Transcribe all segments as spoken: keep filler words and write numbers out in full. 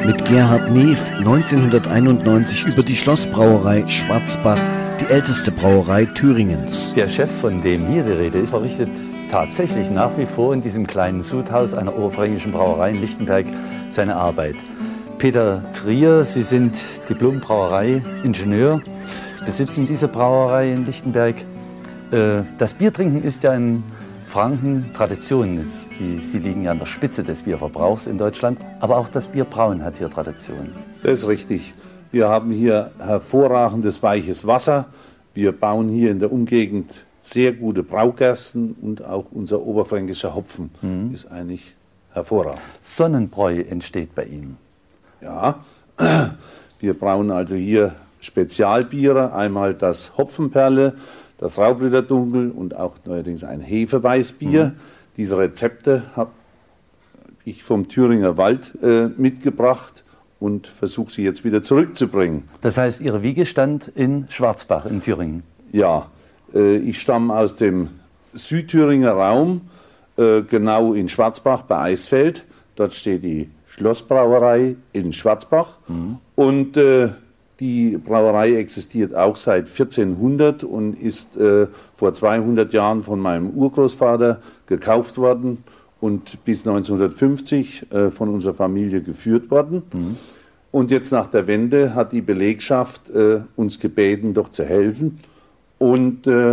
mit Gerhard Neef neunzehnhunderteinundneunzig über die Schlossbrauerei Schwarzbach, die älteste Brauerei Thüringens. Der Chef, von dem hier die Rede ist, verrichtet tatsächlich nach wie vor in diesem kleinen Sudhaus einer oberfränkischen Brauerei in Lichtenberg seine Arbeit. Peter Trier, Sie sind Diplom-Brauerei-Ingenieur, besitzen diese Brauerei in Lichtenberg. Das Biertrinken ist ja in Franken Tradition. Sie liegen ja an der Spitze des Bierverbrauchs in Deutschland, aber auch das Bierbrauen hat hier Tradition. Das ist richtig. Wir haben hier hervorragendes weiches Wasser. Wir bauen hier in der Umgegend sehr gute Braugersten und auch unser oberfränkischer Hopfen mhm. ist eigentlich hervorragend. Sonnenbräu entsteht bei Ihnen. Ja, wir brauen also hier Spezialbiere, einmal das Hopfenperle, das Raubritterdunkel und auch neuerdings ein Hefeweißbier. Mhm. Diese Rezepte habe ich vom Thüringer Wald äh, mitgebracht und versuche sie jetzt wieder zurückzubringen. Das heißt, Ihre Wiege stand in Schwarzbach in Thüringen? Ja, äh, ich stamme aus dem Südthüringer Raum, äh, genau in Schwarzbach bei Eisfeld. Dort steht die Schlossbrauerei in Schwarzbach mhm. und äh, die Brauerei existiert auch seit vierzehnhundert und ist äh, vor zweihundert Jahren von meinem Urgroßvater gekauft worden und bis neunzehnhundertfünfzig äh, von unserer Familie geführt worden. Mhm. Und jetzt nach der Wende hat die Belegschaft äh, uns gebeten, doch zu helfen. Und äh,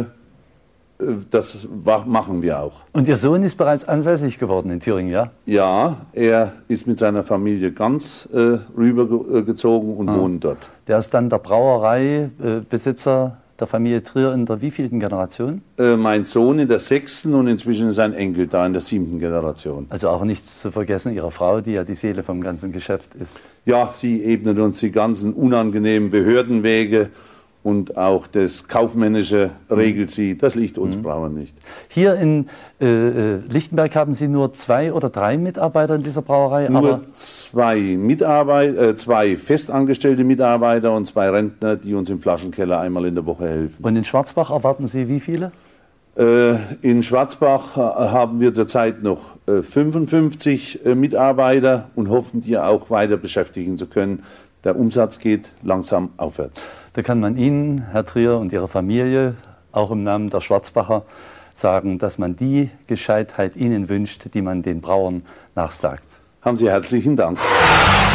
das machen wir auch. Und Ihr Sohn ist bereits ansässig geworden in Thüringen, ja? Ja, er ist mit seiner Familie ganz äh, rübergezogen und ah. wohnt dort. Der ist dann der Brauereibesitzer der Familie Trier in der wievielten Generation? Äh, mein Sohn in der sechsten und inzwischen sein Enkel da in der siebten Generation. Also auch nicht zu vergessen, Ihre Frau, die ja die Seele vom ganzen Geschäft ist. Ja, sie ebnet uns die ganzen unangenehmen Behördenwege und auch das Kaufmännische regelt sie. Das liegt uns mhm. Brauern nicht. Hier in äh, Lichtenberg haben Sie nur zwei oder drei Mitarbeiter in dieser Brauerei? Nur aber zwei, Mitarbeit äh, zwei festangestellte Mitarbeiter und zwei Rentner, die uns im Flaschenkeller einmal in der Woche helfen. Und in Schwarzbach erwarten Sie wie viele? Äh, in Schwarzbach äh, haben wir zurzeit noch äh, fünfundfünfzig äh, Mitarbeiter und hoffen, die auch weiter beschäftigen zu können. Der Umsatz geht langsam aufwärts. Da kann man Ihnen, Herr Trier, und Ihrer Familie, auch im Namen der Schwarzbacher, sagen, dass man die Gescheitheit Ihnen wünscht, die man den Brauern nachsagt. Haben Sie herzlichen Dank.